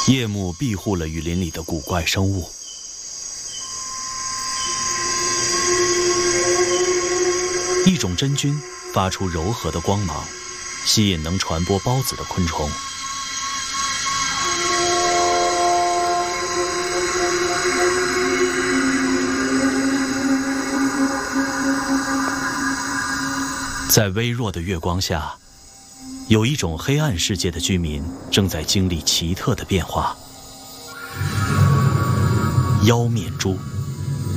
夜幕庇护了雨林里的古怪生物。一种真菌发出柔和的光芒，吸引能传播孢子的昆虫。在微弱的月光下，有一种黑暗世界的居民正在经历奇特的变化——妖面蛛。